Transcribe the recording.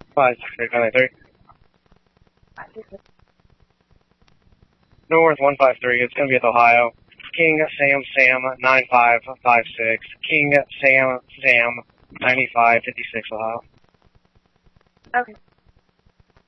563. North 153, it's going to be at Ohio. King Sam 9556. King Sam 9556, Ohio. Okay.